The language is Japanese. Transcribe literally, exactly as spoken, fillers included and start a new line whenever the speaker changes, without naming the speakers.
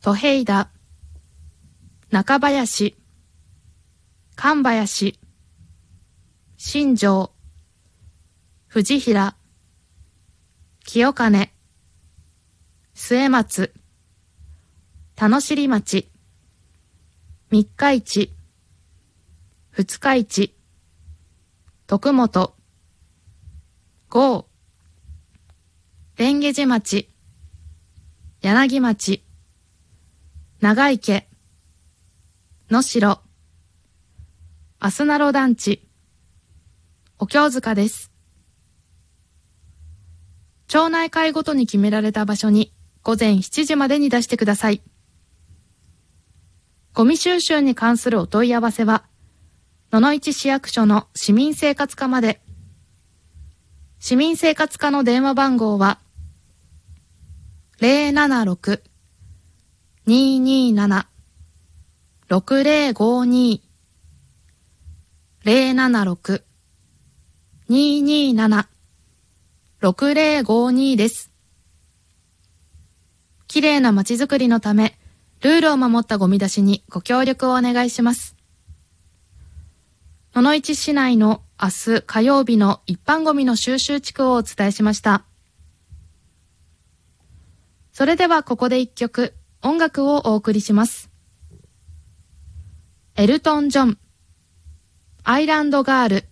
戸平田、中林、神林、新庄、藤平、清金、末松、田野尻町、三日市、二日市、徳本、郷、蓮華寺町、柳町、長池、能代、あすなろ団地、お経塚です。町内会ごとに決められた場所に午前しちじまでに出してください。ゴミ収集に関するお問い合わせは、野々市市役所の市民生活課まで。市民生活課の電話番号は、ゼロななろく、にーにーなな、ろくゼロごに、ゼロななろく、にーにーなな、ろくゼロごにです。きれいな街づくりのため、ルールを守ったゴミ出しにご協力をお願いします。野々市市内の明日火曜日の一般ゴミの収集地区をお伝えしました。それではここで一曲音楽をお送りします。エルトン・ジョン、アイランドガール。